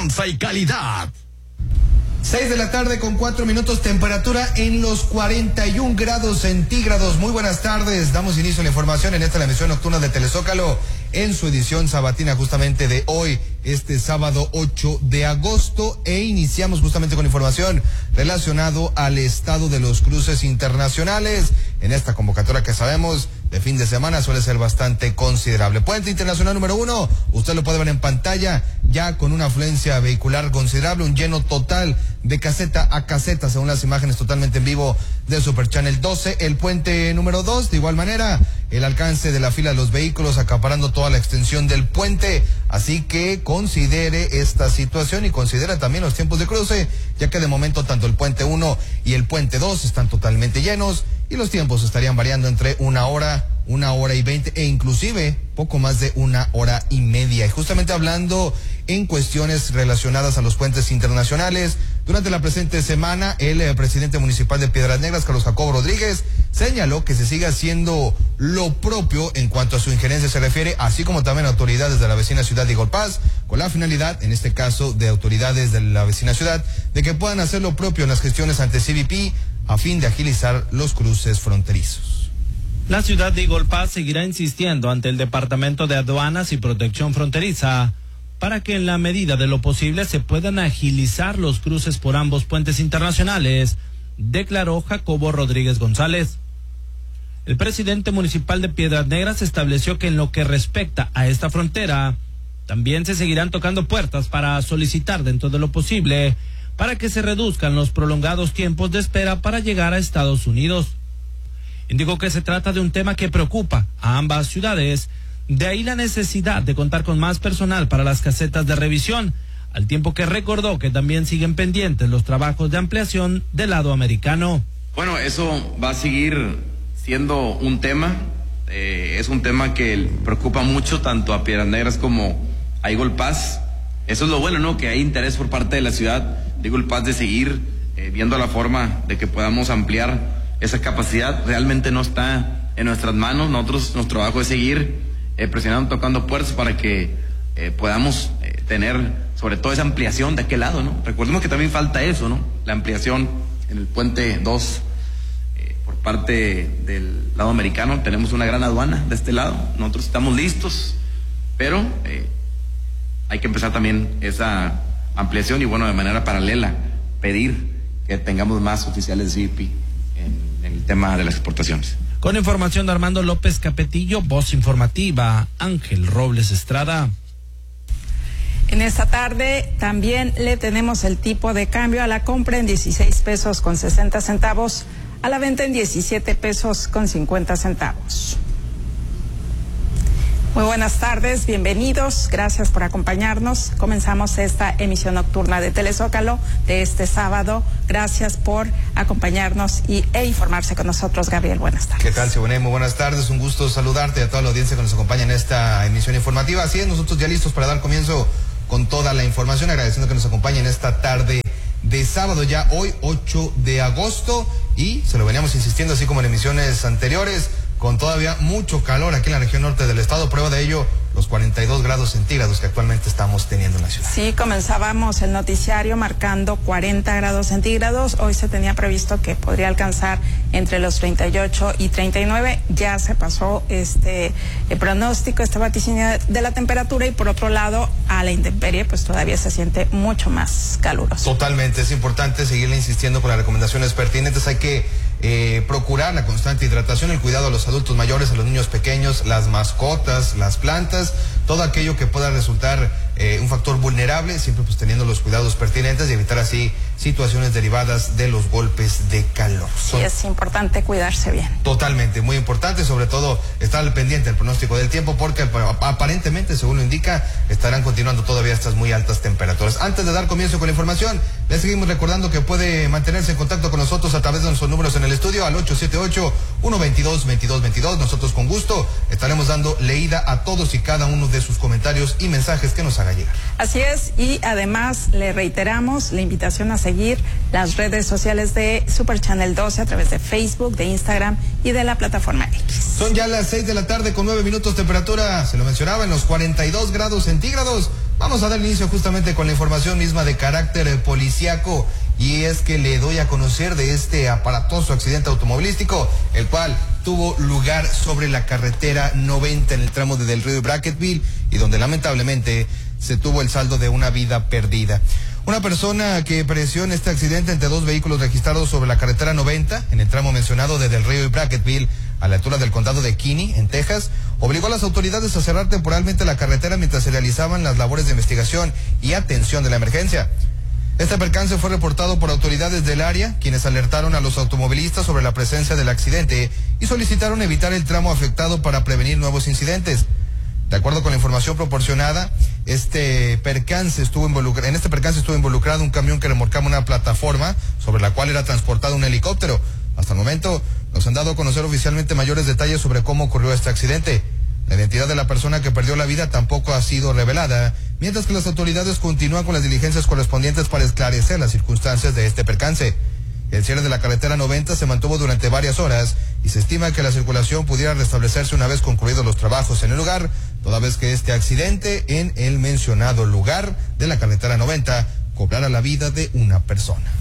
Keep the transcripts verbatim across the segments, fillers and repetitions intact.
confianza y calidad. Seis de la tarde con cuatro minutos, temperatura en los cuarenta y un grados centígrados. Muy buenas tardes, damos inicio a la información en esta la emisión nocturna de Telezócalo en su edición sabatina justamente de hoy, este sábado ocho de agosto, e iniciamos justamente con información relacionado al estado de los cruces internacionales en esta convocatoria que sabemos de fin de semana suele ser bastante considerable. Puente Internacional número uno, usted lo puede ver en pantalla, ya con una afluencia vehicular considerable, un lleno total de caseta a caseta, según las imágenes totalmente en vivo de Super Channel doce. El puente número dos, de igual manera, el alcance de la fila de los vehículos acaparando toda la extensión del puente, así que considere esta situación y considera también los tiempos de cruce, ya que de momento tanto el puente uno y el puente dos están totalmente llenos y los tiempos estarían variando entre una hora, una hora y veinte e inclusive poco más de una hora y media. Y justamente hablando en cuestiones relacionadas a los puentes internacionales, durante la presente semana el eh, presidente municipal de Piedras Negras, Carlos Jacobo Rodríguez, señaló que se sigue haciendo lo propio en cuanto a su injerencia se refiere, así como también autoridades de la vecina ciudad de Igolpaz, con la finalidad, en este caso de autoridades de la vecina ciudad, de que puedan hacer lo propio en las gestiones ante C B P a fin de agilizar los cruces fronterizos. La ciudad de Igolpaz seguirá insistiendo ante el Departamento de Aduanas y Protección Fronteriza para que en la medida de lo posible se puedan agilizar los cruces por ambos puentes internacionales, declaró Jacobo Rodríguez González. El presidente municipal de Piedras Negras estableció que en lo que respecta a esta frontera, también se seguirán tocando puertas para solicitar dentro de lo posible para que se reduzcan los prolongados tiempos de espera para llegar a Estados Unidos. Indicó que se trata de un tema que preocupa a ambas ciudades, de ahí la necesidad de contar con más personal para las casetas de revisión, al tiempo que recordó que también siguen pendientes los trabajos de ampliación del lado americano. Bueno, eso va a seguir siendo un tema, eh, es un tema que preocupa mucho tanto a Piedras Negras como a Igolpaz. Eso es lo bueno, ¿no? Que hay interés por parte de la ciudad de Igolpaz de seguir eh, viendo la forma de que podamos ampliar esa capacidad. Realmente no está en nuestras manos. Nosotros, nuestro trabajo es seguir eh, presionando, tocando puertas para que eh, podamos eh, tener sobre todo esa ampliación de aquel lado, ¿no? Recordemos que también falta eso, ¿no? La ampliación en el puente dos eh, por parte del lado americano. Tenemos una gran aduana de este lado. Nosotros estamos listos, pero eh, hay que empezar también esa ampliación y, bueno, de manera paralela, pedir que tengamos más oficiales de C B P en el tema de las exportaciones. Con información de Armando López Capetillo, voz informativa, Ángel Robles Estrada. En esta tarde también le tenemos el tipo de cambio: a la compra en dieciséis pesos con sesenta centavos, a la venta en diecisiete pesos con cincuenta centavos. Muy buenas tardes, bienvenidos, gracias por acompañarnos. Comenzamos esta emisión nocturna de Telezócalo de este sábado. Gracias por acompañarnos y, e informarse con nosotros, Gabriel. Buenas tardes. ¿Qué tal, Siboney? Muy buenas tardes, un gusto saludarte y a toda la audiencia que nos acompaña en esta emisión informativa. Así es, nosotros ya listos para dar comienzo con toda la información, agradeciendo que nos acompañen esta tarde de sábado, ya hoy ocho de agosto, y se lo veníamos insistiendo así como en emisiones anteriores, con todavía mucho calor aquí en la región norte del estado. Prueba de ello los cuarenta y dos grados centígrados que actualmente estamos teniendo en la ciudad. Sí, comenzábamos el noticiario marcando cuarenta grados centígrados. Hoy se tenía previsto que podría alcanzar entre los treinta y ocho y treinta y nueve. Ya se pasó este el pronóstico, este vaticinio de la temperatura, y por otro lado, a la intemperie, pues todavía se siente mucho más caluroso. Totalmente, es importante seguirle insistiendo con las recomendaciones pertinentes. Hay que eh, procurar la constante hidratación, el cuidado a los adultos mayores, a los niños pequeños, las mascotas, las plantas, todo aquello que pueda resultar eh, un factor vulnerable, siempre pues teniendo los cuidados pertinentes y evitar así situaciones derivadas de los golpes de calor. Sí, es importante cuidarse bien. Totalmente, muy importante, sobre todo estar al pendiente del pronóstico del tiempo, porque aparentemente, según lo indica, estarán continuando todavía estas muy altas temperaturas. Antes de dar comienzo con la información, le seguimos recordando que puede mantenerse en contacto con nosotros a través de nuestros números en el estudio al ocho siete ocho, uno dos dos, dos dos dos dos. Nosotros con gusto estaremos dando leída a todos y cada uno de sus comentarios y mensajes que nos haga llegar. Así es, y además le reiteramos la invitación a seguir las redes sociales de Super Channel doce a través de Facebook, de Instagram y de la plataforma X. Son ya las seis de la tarde con nueve minutos, temperatura, se lo mencionaba, en los cuarenta y dos grados centígrados. Vamos a dar inicio justamente con la información misma de carácter policíaco, y es que le doy a conocer de este aparatoso accidente automovilístico, el cual tuvo lugar sobre la carretera noventa en el tramo de Del Río y Brackettville, y donde lamentablemente se tuvo el saldo de una vida perdida. Una persona que pereció en este accidente entre dos vehículos registrados sobre la carretera noventa, en el tramo mencionado de Del Río y Brackettville, a la altura del condado de Kinney, en Texas, obligó a las autoridades a cerrar temporalmente la carretera mientras se realizaban las labores de investigación y atención de la emergencia. Este percance fue reportado por autoridades del área, quienes alertaron a los automovilistas sobre la presencia del accidente y solicitaron evitar el tramo afectado para prevenir nuevos incidentes. De acuerdo con la información proporcionada, este percance estuvo involucrado, en este percance estuvo involucrado un camión que remolcaba una plataforma sobre la cual era transportado un helicóptero. Hasta el momento nos han dado a conocer oficialmente mayores detalles sobre cómo ocurrió este accidente. La identidad de la persona que perdió la vida tampoco ha sido revelada, mientras que las autoridades continúan con las diligencias correspondientes para esclarecer las circunstancias de este percance. El cierre de la carretera noventa se mantuvo durante varias horas y se estima que la circulación pudiera restablecerse una vez concluidos los trabajos en el lugar, toda vez que este accidente en el mencionado lugar de la carretera noventa cobrara la vida de una persona.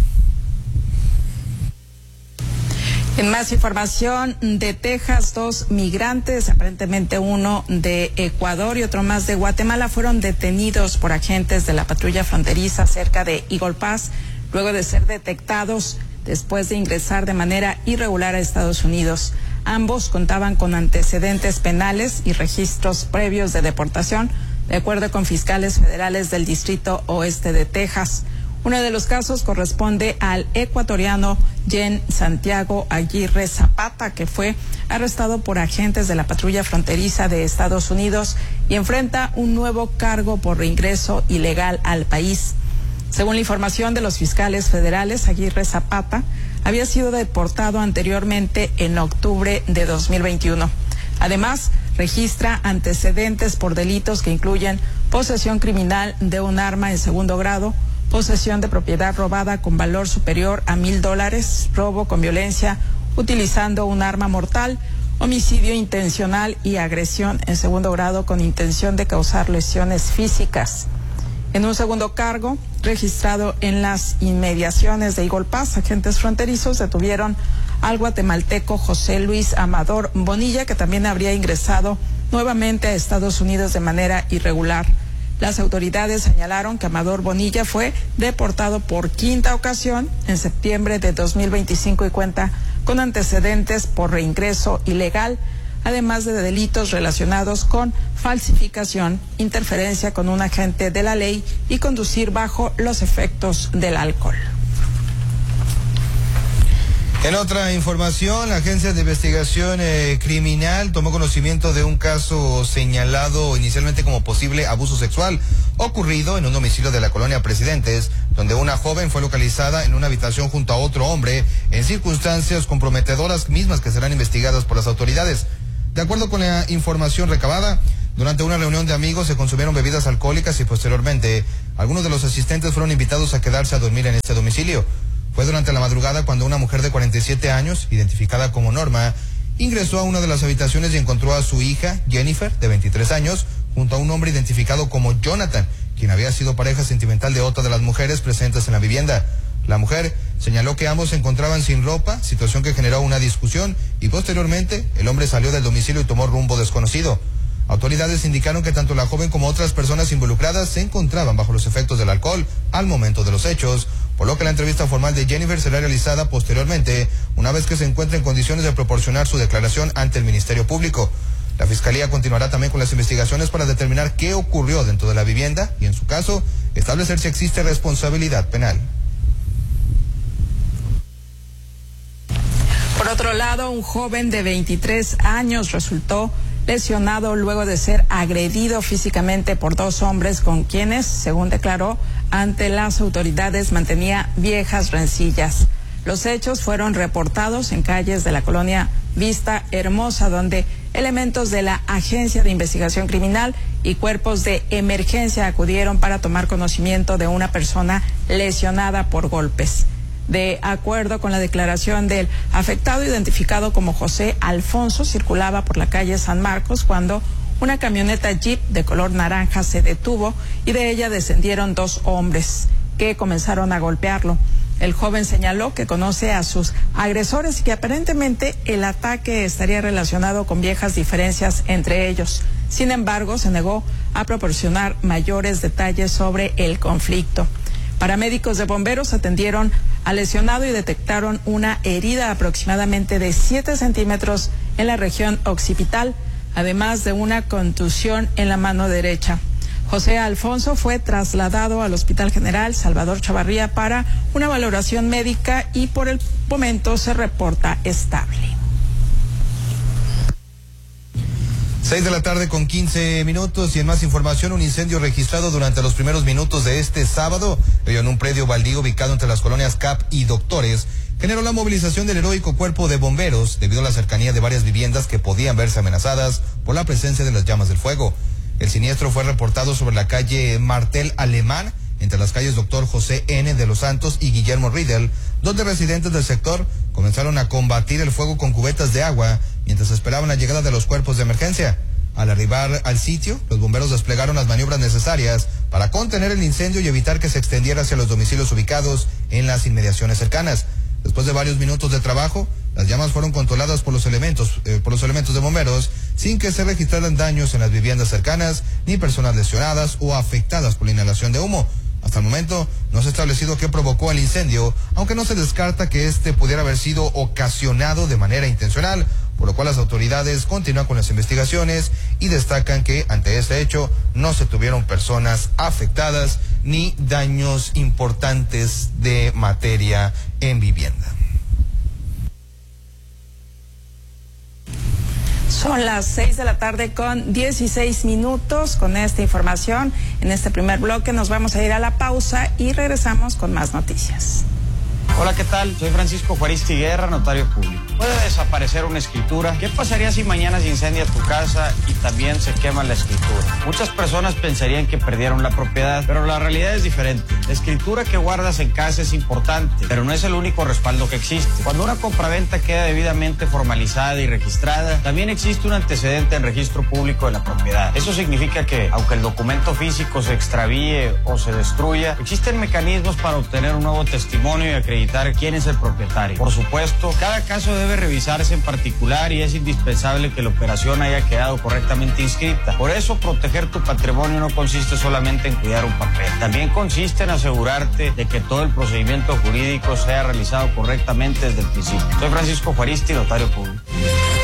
En más información de Texas, dos migrantes, aparentemente uno de Ecuador y otro más de Guatemala, fueron detenidos por agentes de la patrulla fronteriza cerca de Eagle Pass, luego de ser detectados después de ingresar de manera irregular a Estados Unidos. Ambos contaban con antecedentes penales y registros previos de deportación, de acuerdo con fiscales federales del Distrito Oeste de Texas. Uno de los casos corresponde al ecuatoriano Jen Santiago Aguirre Zapata, que fue arrestado por agentes de la patrulla fronteriza de Estados Unidos y enfrenta un nuevo cargo por reingreso ilegal al país. Según la información de los fiscales federales, Aguirre Zapata había sido deportado anteriormente en octubre de dos mil veintiuno. Además, registra antecedentes por delitos que incluyen posesión criminal de un arma en segundo grado, posesión de propiedad robada con valor superior a mil dólares, robo con violencia utilizando un arma mortal, homicidio intencional y agresión en segundo grado con intención de causar lesiones físicas. En un segundo cargo, registrado en las inmediaciones de Eagle Pass, agentes fronterizos detuvieron al guatemalteco José Luis Amador Bonilla, que también habría ingresado nuevamente a Estados Unidos de manera irregular. Las autoridades señalaron que Amador Bonilla fue deportado por quinta ocasión en septiembre de dos mil veinticinco y cuenta con antecedentes por reingreso ilegal, además de delitos relacionados con falsificación, interferencia con un agente de la ley y conducir bajo los efectos del alcohol. En otra información, la Agencia de Investigación eh, Criminal tomó conocimiento de un caso señalado inicialmente como posible abuso sexual ocurrido en un domicilio de la colonia Presidentes, donde una joven fue localizada en una habitación junto a otro hombre en circunstancias comprometedoras mismas que serán investigadas por las autoridades. De acuerdo con la información recabada, durante una reunión de amigos se consumieron bebidas alcohólicas y posteriormente algunos de los asistentes fueron invitados a quedarse a dormir en este domicilio. Fue durante la madrugada cuando una mujer de cuarenta y siete años, identificada como Norma, ingresó a una de las habitaciones y encontró a su hija, Jennifer, de veintitrés años, junto a un hombre identificado como Jonathan, quien había sido pareja sentimental de otra de las mujeres presentes en la vivienda. La mujer señaló que ambos se encontraban sin ropa, situación que generó una discusión, y posteriormente el hombre salió del domicilio y tomó rumbo desconocido. Autoridades indicaron que tanto la joven como otras personas involucradas se encontraban bajo los efectos del alcohol al momento de los hechos, por lo que la entrevista formal de Jennifer será realizada posteriormente, una vez que se encuentre en condiciones de proporcionar su declaración ante el Ministerio Público. La Fiscalía continuará también con las investigaciones para determinar qué ocurrió dentro de la vivienda y, en su caso, establecer si existe responsabilidad penal. Por otro lado, un joven de veintitrés años resultó lesionado luego de ser agredido físicamente por dos hombres con quienes, según declaró ante las autoridades, mantenía viejas rencillas. Los hechos fueron reportados en calles de la colonia Vista Hermosa, donde elementos de la Agencia de Investigación Criminal y cuerpos de emergencia acudieron para tomar conocimiento de una persona lesionada por golpes. De acuerdo con la declaración del afectado, identificado como José Alfonso, circulaba por la calle San Marcos cuando una camioneta Jeep de color naranja se detuvo y de ella descendieron dos hombres que comenzaron a golpearlo. El joven señaló que conoce a sus agresores y que aparentemente el ataque estaría relacionado con viejas diferencias entre ellos. Sin embargo, se negó a proporcionar mayores detalles sobre el conflicto. Paramédicos de bomberos atendieron al lesionado y detectaron una herida aproximadamente de siete centímetros en la región occipital, además de una contusión en la mano derecha. José Alfonso fue trasladado al Hospital General Salvador Chavarría para una valoración médica y por el momento se reporta estable. Seis de la tarde con quince minutos y en más información, un incendio registrado durante los primeros minutos de este sábado en un predio baldío ubicado entre las colonias Cap y Doctores generó la movilización del heroico cuerpo de bomberos debido a la cercanía de varias viviendas que podían verse amenazadas por la presencia de las llamas del fuego. El siniestro fue reportado sobre la calle Martel Alemán, entre las calles Doctor José N. de los Santos y Guillermo Riedel, donde residentes del sector comenzaron a combatir el fuego con cubetas de agua mientras esperaban la llegada de los cuerpos de emergencia. Al arribar al sitio, los bomberos desplegaron las maniobras necesarias para contener el incendio y evitar que se extendiera hacia los domicilios ubicados en las inmediaciones cercanas. Después de varios minutos de trabajo, las llamas fueron controladas por los elementos, eh, por los elementos de bomberos, sin que se registraran daños en las viviendas cercanas, ni personas lesionadas o afectadas por la inhalación de humo. Hasta el momento no se ha establecido qué provocó el incendio, aunque no se descarta que este pudiera haber sido ocasionado de manera intencional, por lo cual las autoridades continúan con las investigaciones y destacan que ante este hecho no se tuvieron personas afectadas ni daños importantes de materia en vivienda. Son las seis de la tarde con dieciséis minutos. Con esta información, en este primer bloque nos vamos a ir a la pausa y regresamos con más noticias. Hola, ¿qué tal? Soy Francisco Juaristi Guerra, notario público. ¿Puede desaparecer una escritura? ¿Qué pasaría si mañana se incendia tu casa y también se quema la escritura? Muchas personas pensarían que perdieron la propiedad, pero la realidad es diferente. La escritura que guardas en casa es importante, pero no es el único respaldo que existe. Cuando una compraventa queda debidamente formalizada y registrada, también existe un antecedente en registro público de la propiedad. Eso significa que, aunque el documento físico se extravíe o se destruya, existen mecanismos para obtener un nuevo testimonio y acreditar quién es el propietario. Por supuesto, cada caso debe revisarse en particular y es indispensable que la operación haya quedado correctamente inscrita. Por eso, proteger tu patrimonio no consiste solamente en cuidar un papel. También consiste en asegurarte de que todo el procedimiento jurídico sea realizado correctamente desde el principio. Soy Francisco Juaristi, notario público.